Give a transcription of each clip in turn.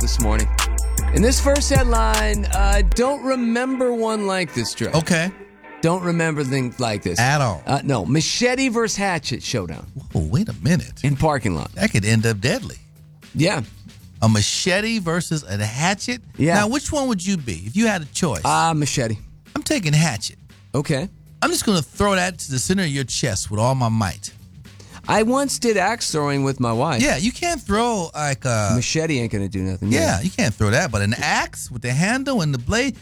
this morning. In this first headline, I don't remember one like this, Dre. Okay. Don't remember things like this. At all. No, machete versus hatchet showdown. Whoa, wait a minute. In parking lot. That could end up deadly. Yeah. A machete versus a hatchet? Yeah. Now, which one would you be if you had a choice? Machete. I'm taking hatchet. Okay. I'm just going to throw that to the center of your chest with all my might. I once did axe throwing with my wife. Yeah, you can't throw like a... Machete ain't going to do nothing. Yeah, you can't throw that. But an axe with the handle and the blade...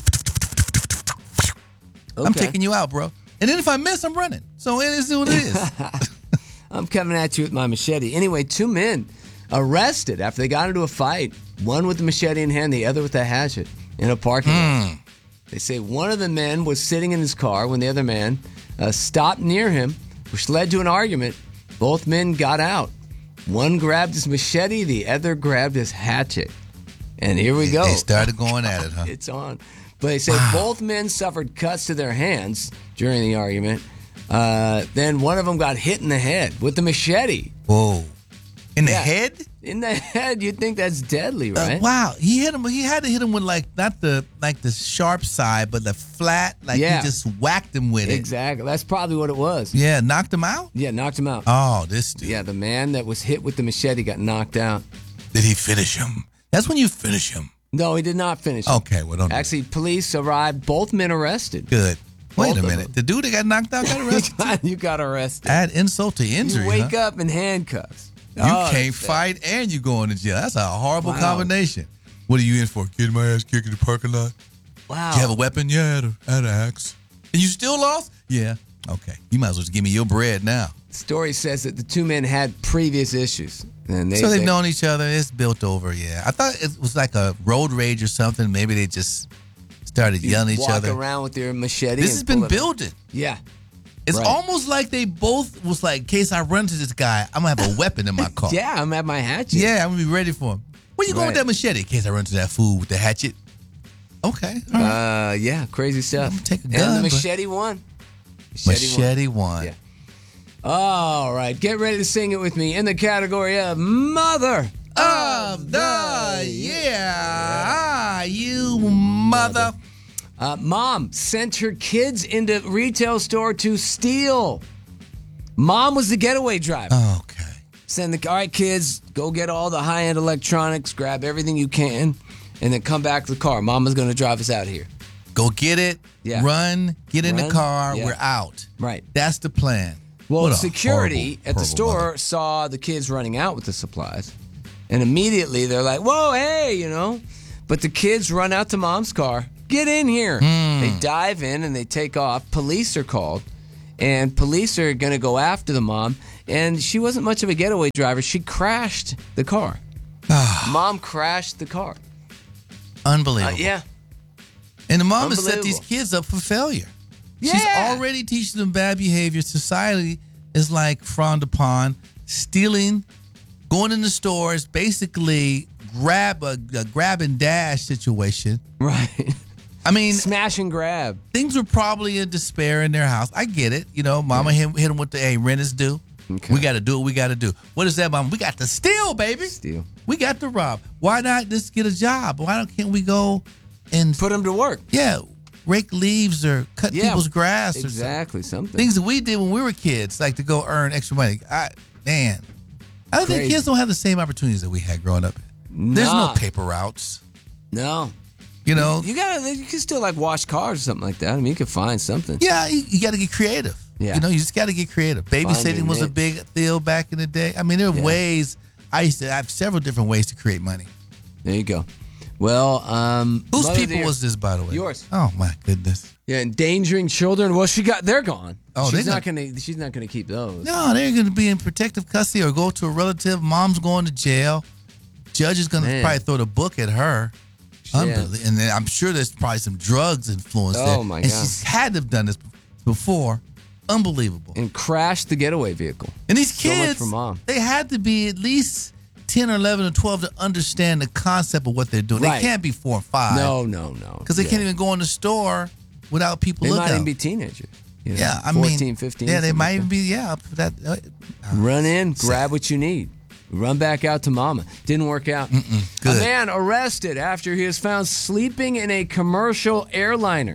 Okay. I'm taking you out, bro. And then if I miss, I'm running. So it is what it is. I'm coming at you with my machete. Anyway, 2 men arrested after they got into a fight. One with the machete in hand, the other with the hatchet in a parking lot. They say one of the men was sitting in his car when the other man stopped near him, which led to an argument. Both men got out. One grabbed his machete, the other grabbed his hatchet. And here we go. They started going at it, huh? It's on. But they say both men suffered cuts to their hands during the argument. Then one of them got hit in the head with the machete. Whoa. In the head? In the head, you'd think that's deadly, right? Wow. He hit him. He had to hit him with not the sharp side, but the flat. He just whacked him with it. Exactly. That's probably what it was. Yeah, knocked him out? Yeah, knocked him out. Oh, this dude. Yeah, the man that was hit with the machete got knocked out. Did he finish him? That's when you finish him. No, he did not finish him. Okay, well, don't. Actually, police arrived. Both men arrested. Good. Wait a Both minute. The dude that got knocked out got arrested? You got arrested. Add insult to injury. You wake up in handcuffs. You can't fight and you go into jail. That's a horrible combination. What are you in for? Getting my ass kicked in the parking lot? Wow. Do you have a weapon? Yeah, I had an axe. And you still lost? Yeah. Okay. You might as well just give me your bread now. The story says that the 2 men had previous issues. And So they've known each other. It's built over, yeah. I thought it was like a road rage or something. Maybe they just started yelling at each other. Walk around with your machete. This has been building. Yeah. It's almost like they both was like, in case I run to this guy, I'm going to have a weapon in my car. Yeah, I'm at my hatchet. Yeah, I'm going to be ready for him. Where you going with that machete? In case I run to that fool with the hatchet. Okay. All right. Yeah, crazy stuff. I'm gonna take a gun, and the but- machete won. Machete won. Yeah. All right, get ready to sing it with me in the category of Mother Of the Year. You mother. Mom sent her kids into retail store to steal. Mom was the getaway driver. Okay. All right, kids, go get all the high-end electronics, grab everything you can, and then come back to the car. Mama's going to drive us out here. Go get it. Yeah. Run. Get in the Run, car. yeah. We're out. Right. That's the plan. Well, What a security horrible, at the horrible store mother. saw the kids running out with the supplies, and immediately they're like, whoa, hey, But the kids run out to Mom's car. Get in here. They dive in and they take off. Police are called, and police are going to go after the mom. And she wasn't much of a getaway driver. She crashed the car. Mom crashed the car. Unbelievable. Yeah. And the mom has set these Unbelievable. kids up for failure. Yeah. She's already teaching them bad behavior. Society is like frowned upon. Stealing, going in the stores, basically grab a grab and dash situation. Right. I mean, Smash and grab. things were probably in despair in their house. I get it. Mama hit them with the, hey, rent is due. Okay. We got to do what we got to do. What is that, Mama? We got to steal, baby. Steal. We got to rob. Why not just get a job? Why can't we go and Put them to work. rake leaves or cut people's grass or Exactly, something. things that we did when we were kids, like to go earn extra money. I don't think Crazy. kids don't have the same opportunities that we had growing up. There's no Nah. paper routes. No. You know? You can still wash cars or something like that. I mean, you can find something. Yeah, you got to get creative. Yeah. You just got to get creative. Babysitting was a niche. big deal back in the day. I mean, there are ways. I used to have several different ways to create money. There you go. Well, Whose Mother people Dear- was this, by the way? Yours. Oh my goodness. Yeah, endangering children. Well, they're gone. Oh, she's they're not gonna keep those. No, they're going to be in protective custody or go to a relative. Mom's going to jail. Judge is going to Man. probably throw the book at her. Yeah. And then I'm sure there's probably some drugs influence there. Oh, my And God. she's had to have done this before. Unbelievable. And crashed the getaway vehicle. And these So much kids, for Mom. they had to be at least 10 or 11 or 12 to understand the concept of what they're doing. Right. They can't be 4 or 5. No. Because they can't even go in the store without people They looking might at even them. be teenagers. Yeah, I 14, mean, 15. Yeah, they something might like even be, up for that. that. Run in, grab what you need. Run back out to mama. Didn't work out. Good. A man arrested after he was found sleeping in a commercial airliner.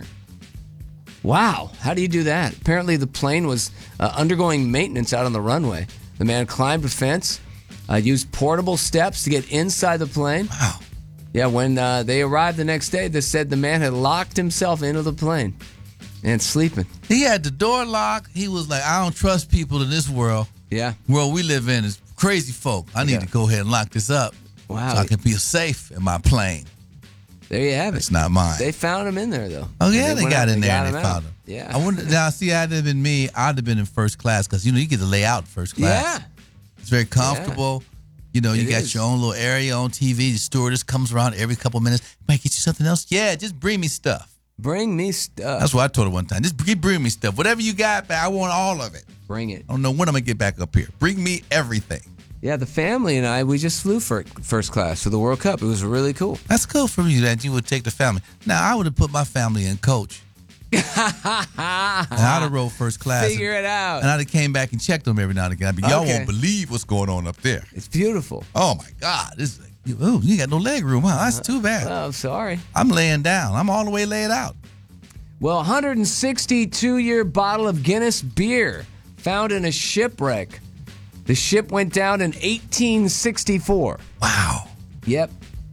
Wow, how do you do that? Apparently the plane was undergoing maintenance out on the runway. The man climbed a fence, used portable steps to get inside the plane. Wow. Yeah, when they arrived the next day, they said the man had locked himself into the plane and sleeping. He had the door locked. He was like, I don't trust people in this world. Yeah. World we live in is crazy folk. I need to go ahead and lock this up. Wow. So I can be safe in my plane. There you have it. It's not mine. They found him in there, though. Oh, yeah, And they went got out in there and they got found him. Yeah. I wonder, now, see, I'd have been me. I'd have been in first class because, you get to lay out in first class. Yeah. It's very comfortable. You It got is. your own little area on TV. The stewardess comes around every couple minutes. Might get you something else? Yeah, just bring me stuff. Bring me stuff. That's what I told her one time. Just bring me stuff. Whatever you got, I want all of it. Bring it. I don't know when I'm going to get back up here. Bring me everything. Yeah, the family and I, we just flew for first class for the World Cup. It was really cool. That's cool for you that you would take the family. Now, I would have put my family in coach. And I'd have rode first class. Figure it out. And I'd have came back and checked them every now and again. Y'all Okay. won't believe what's going on up there. It's beautiful. Oh, my God. This is you got no leg room, huh? That's too bad. Oh, sorry. I'm laying down. I'm all the way laid out. Well, 162-year bottle of Guinness beer found in a shipwreck. The ship went down in 1864. Wow. Yep,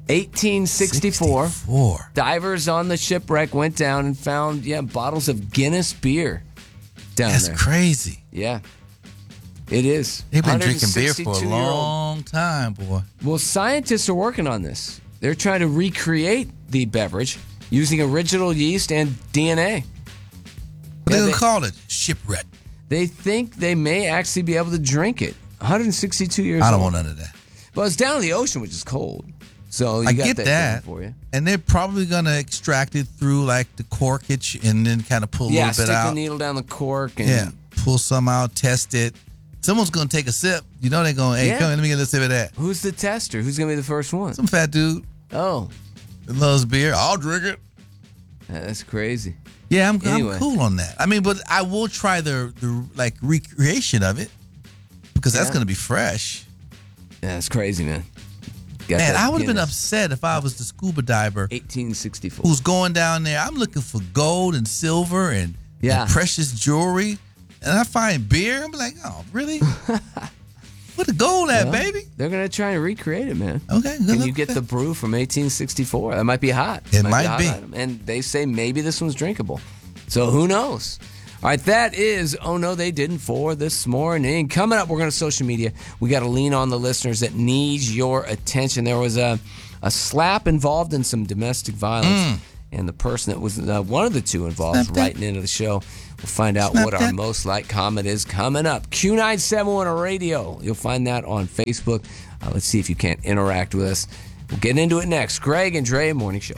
1864. 64. Divers on the shipwreck went down and found, bottles of Guinness beer down That's there. crazy. Yeah, it is. They've been drinking beer for a 162-year-old. long time, boy. Well, scientists are working on this. They're trying to recreate the beverage using original yeast and DNA. What they Yeah, gonna they- call it? Shipwreck. They think they may actually be able to drink it. 162 years old. I don't want none of that. Well, it's down in the ocean, which is cold. So you I got get that, that. going for you. And they're probably going to extract it through like the corkage and then kind of pull a Yeah, little stick bit the out. needle down the cork. And Yeah, pull some out, test it. Someone's going to take a sip. They're going, hey, Yeah. come here, let me get a little sip of that. Who's the tester? Who's going to be the first one? Some fat dude Oh, that loves beer. I'll drink it. that's crazy. Yeah, I'm Anyway. cool on that. I mean, but I will try the like recreation of it because that's Yeah. going to be fresh. Yeah, that's crazy, man. Got Man, that I would have been Guinness. upset if I was the scuba diver 1864. who's going down there. I'm looking for gold and silver and precious jewelry, and I find beer. I'm like, oh, really? Where the gold at, baby? They're going to try and recreate it, man. Okay, good Can luck you get with the that. brew from 1864? That might be hot. It might a hot be. item. And they say maybe this one's drinkable. So who knows? All right, that is Oh No They Didn't for this morning. Coming up, we're going to social media. We got to lean on the listeners that need your attention. There was a slap involved in some domestic violence, and the person that was one of the two involved is Slap that. writing into the show. We'll find out Slap what our that. most liked comment is coming up. Q971 Radio. You'll find that on Facebook. Let's see if you can't interact with us. We'll get into it next. Greg and Dre Morning Show.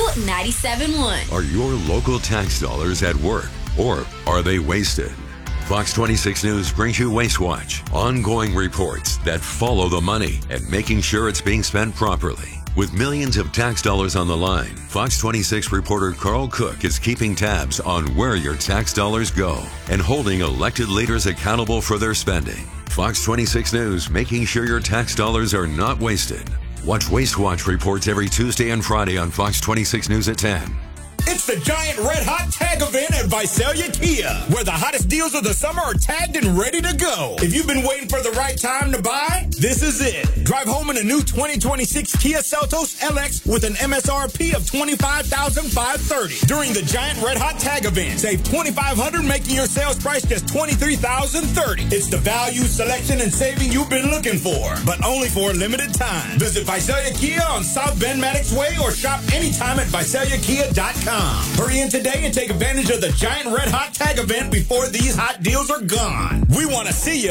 Q97.1. Are your local tax dollars at work, or are they wasted? Fox 26 News brings you Waste Watch, ongoing reports that follow the money and making sure it's being spent properly. With millions of tax dollars on the line, Fox 26 reporter Carl Cook is keeping tabs on where your tax dollars go and holding elected leaders accountable for their spending. Fox 26 News, making sure your tax dollars are not wasted. Watch Waste Watch reports every Tuesday and Friday on Fox 26 News at 10. It's the Giant Red Hot Tag Event at Visalia Kia, where the hottest deals of the summer are tagged and ready to go. If you've been waiting for the right time to buy, this is it. Drive home in a new 2026 Kia Seltos LX with an MSRP of $25,530 during the Giant Red Hot Tag Event. Save $2,500, making your sales price just $23,030. It's the value, selection, and saving you've been looking for, but only for a limited time. Visit Visalia Kia on South Bend Maddox Way or shop anytime at VisaliaKia.com. Hurry in today and take advantage of the Giant Red Hot Tag Event before these hot deals are gone. We want to see you